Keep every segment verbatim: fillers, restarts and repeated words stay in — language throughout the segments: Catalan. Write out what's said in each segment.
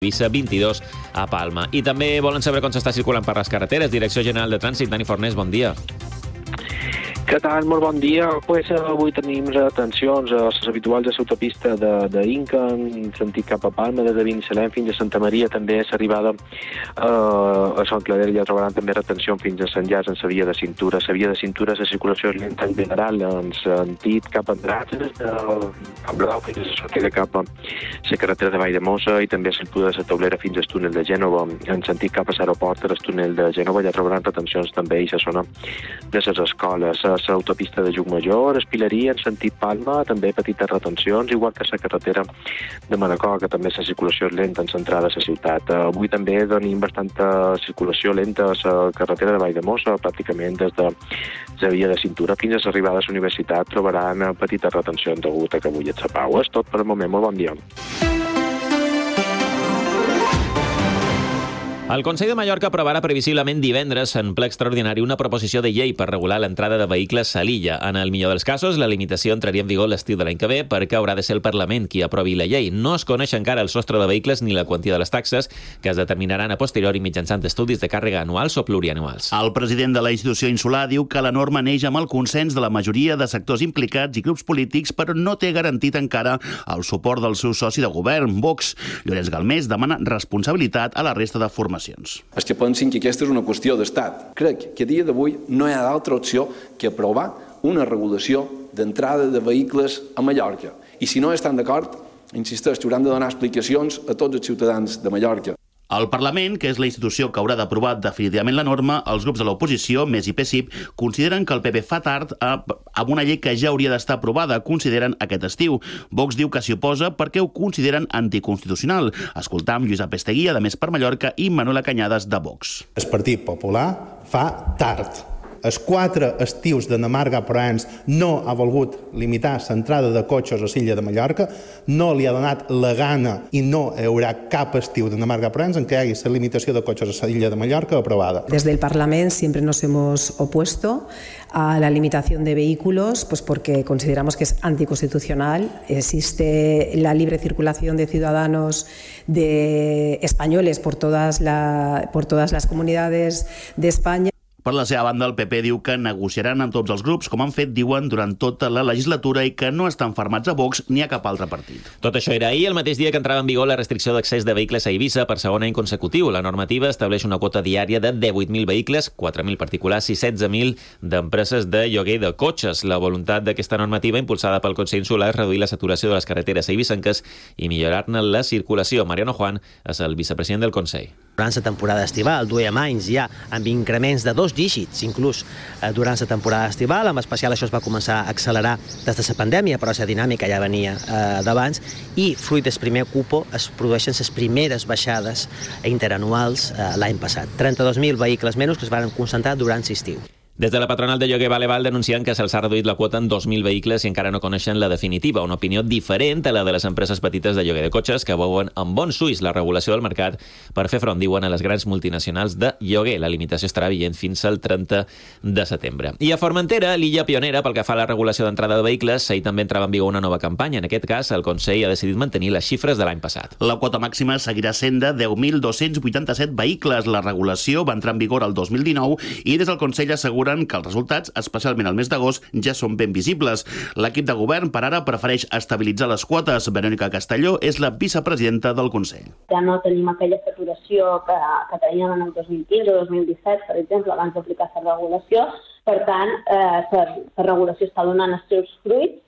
Eivissa vint-i-dos a Palma. I també volen saber com s'està circulant per les carreteres. Direcció General de Trànsit, Dani Fornés, bon dia. Què tal? Molt bon dia. Pues, avui tenim retencions a les habituals de l'autopista d'Inca, en sentit cap a Palma, des de Binissalem fins a Santa Maria. També és arribada eh, a Sant Claver, ja trobaran també retenció fins a Sant Llàs en la via de cintura. La via de cintura, la circulació és lenta en general, en sentit cap a Andratx, a Blau, fins a la sortida cap a la carretera de Valldemossa, i també a l'altura de la Taulera fins al túnel de Gènova. En sentit cap a l'aeroport, al túnel de Gènova, ja trobaran retencions també a la zona de les escoles. L'autopista de Llucmajor, Espileria, en sentit Palma, també petites retencions, igual que la carretera de Manacor, que també la circulació és lenta en l'entrada a la ciutat. Avui també tenim bastanta circulació lenta a la carretera de Valldemossa, pràcticament des de la via de cintura fins a l'arribada a la universitat trobaran petites retencions degut a que avui et sepau. És tot per el moment. Molt bon dia. El Consell de Mallorca aprovarà previsiblement divendres en ple extraordinari una proposició de llei per regular l'entrada de vehicles a l'illa. En el millor dels casos, la limitació entraria en vigor l'estiu de l'any que ve perquè haurà de ser el Parlament qui aprovi la llei. No es coneix encara el sostre de vehicles ni la quantia de les taxes, que es determinaran a posteriori mitjançant estudis de càrrega anuals o plurianuals. El president de la institució insular diu que la norma neix amb el consens de la majoria de sectors implicats i grups polítics, però no té garantit encara el suport del seu soci de govern, Vox. Llorenç Galmés demana responsabilitat a la resta de formacions. És que pensin que aquesta és una qüestió d'estat. Crec que a dia d'avui no hi ha d'altra opció que aprovar una regulació d'entrada de vehicles a Mallorca. I si no estan d'acord, insisteix, hauran de donar explicacions a tots els ciutadans de Mallorca. Al Parlament, que és la institució que haurà d'aprovar definitivament la norma, els grups de l'oposició, més i P S I P, consideren que el P P fa tard amb una llei que ja hauria d'estar aprovada, consideren aquest estiu. Vox diu que s'hi oposa perquè ho consideren anticonstitucional. Escoltam Lluís Apestegui, de Més per Mallorca, i Manuela Cañadas, de Vox. El Partit Popular fa tard. Els quatre estius de Namar Gaproens no ha volgut limitar l'entrada de cotxes a l'illa de Mallorca, no li ha donat la gana i no hi haurà cap estiu de Namar Gaproens en què hi hagi la limitació de cotxes a l'illa de Mallorca aprobada. Desde el Parlamento siempre nos hemos opuesto a la limitación de vehículos, pues porque consideramos que es anticonstitucional. Existe la libre circulación de ciudadanos de españoles por todas, la, por todas las comunidades de España. Per la seva banda, el P P diu que negociaran amb tots els grups, com han fet, diuen, durant tota la legislatura i que no estan fermats a Vox ni a cap altre partit. Tot això era ahir, el mateix dia que entrava en vigor la restricció d'accés de vehicles a Eivissa per segon any consecutiu. La normativa estableix una quota diària de divuit mil vehicles, quatre mil particulars i setze mil d'empreses de lloguer de cotxes. La voluntat d'aquesta normativa, impulsada pel Consell Insular, és reduir la saturació de les carreteres eivissenques i millorar-ne la circulació. Mariano Juan és el vicepresident del Consell. Durant la temporada estival duem anys ja amb increments de dos dígits, inclús durant la temporada estival. En especial això es va començar a accelerar des de la pandèmia, però la dinàmica ja venia eh, d'abans, i fruit del primer cupo es produeixen les primeres baixades interanuals eh, l'any passat. trenta-dos mil vehicles menys que es van concentrar durant l'estiu. Des de la patronal de lloguer Valeval denuncien que se'ls ha reduït la quota en dos mil vehicles i encara no coneixen la definitiva, una opinió diferent a la de les empreses petites de lloguer de cotxes que veuen amb bons ulls la regulació del mercat per fer front, diuen, a les grans multinacionals de lloguer. La limitació estarà vigent fins al trenta de setembre. I a Formentera, l'illa pionera pel que fa a la regulació d'entrada de vehicles, ahir també entrava en vigor una nova campanya. En aquest cas, el Consell ha decidit mantenir les xifres de l'any passat. La quota màxima seguirà sent de deu mil dos-cents vuitanta-set vehicles. La regulació va entrar en vigor el dos mil dinou i des del Consell asseguren que els resultats, especialment al mes d'agost, ja són ben visibles. L'equip de govern, per ara, prefereix estabilitzar les quotes. Verònica Castelló és la vicepresidenta del Consell. Ja no tenim aquella saturació que, que teníem en el dos mil quinze o dos mil disset, per exemple, abans d'aplicar la regulació. Per tant, eh, la regulació està donant els seus fruits.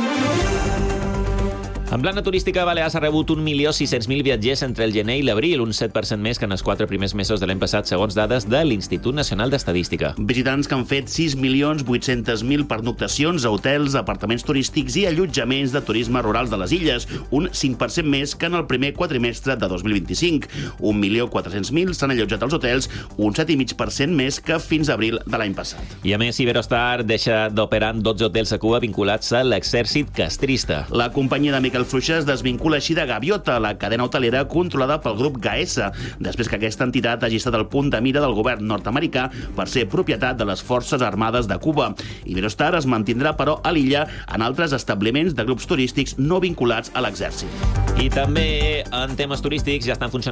En plana turística, Balears ha rebut un milió sis-cents mil viatgers entre el gener i l'abril, un set per cent més que en els quatre primers mesos de l'any passat, segons dades de l'Institut Nacional d'Estadística. Visitants que han fet sis milions vuit-cents mil pernoctacions a hotels, apartaments turístics i allotjaments de turisme rurals de les illes, un cinc per cent més que en el primer quadrimestre de dos mil vint-i-cinc. un milió quatre-cents mil s'han allotjat als hotels, un set coma cinc per cent més que fins a abril de l'any passat. I a més, Iberostar deixa d'operar en dotze hotels a Cuba vinculats a l'exèrcit castrista. La companyia de Miquel Miguel Fluixà es desvincula així de Gaviota, la cadena hotelera controlada pel grup Gaesa, després que aquesta entitat hagi estat el punt de mira del govern nord-americà per ser propietat de les Forces Armades de Cuba. Iberostar es mantindrà, però, a l'illa en altres establiments de grups turístics no vinculats a l'exèrcit. I també en temes turístics ja estan funcionant